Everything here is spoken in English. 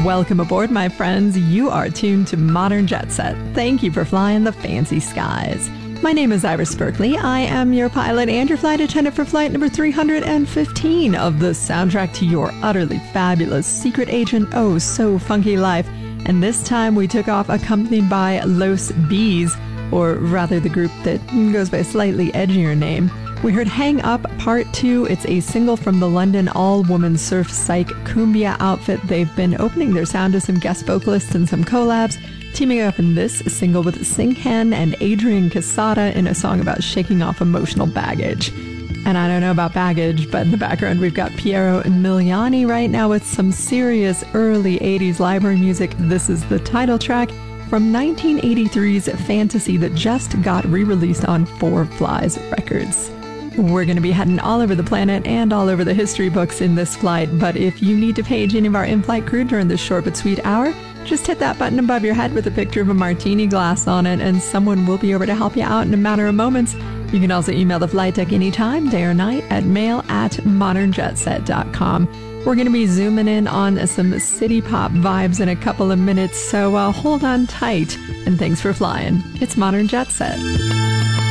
Welcome aboard, my friends. You are tuned to Modern Jet Set. Thank you for flying the fancy skies. My name is Iris Berkeley. I am your pilot and your flight attendant for flight number 315 of the soundtrack to your utterly fabulous secret agent, oh so funky life. And this time we took off accompanied by Los Bees, or rather the group that goes by a slightly edgier name. We heard Hang Up Part 2. It's a single from the London all-woman surf psych cumbia outfit. They've been opening their sound to some guest vocalists and some collabs, teaming up in this single with Singhen and Adrian Casada in a song about shaking off emotional baggage. And I don't know about baggage, but in the background we've got Piero Emiliani right now with some serious early 80s library music. This is the title track from 1983's Fantasy that just got re-released on Four Flies Records. We're going to be heading all over the planet and all over the history books in this flight, but if you need to page any of our in-flight crew during this short but sweet hour, just hit that button above your head with a picture of a martini glass on it, and someone will be over to help you out in a matter of moments. You can also email the flight deck anytime, day or night, at mail@modernjetset.com. We're going to be zooming in on some city pop vibes in a couple of minutes, so hold on tight, and thanks for flying. It's Modern Jet Set.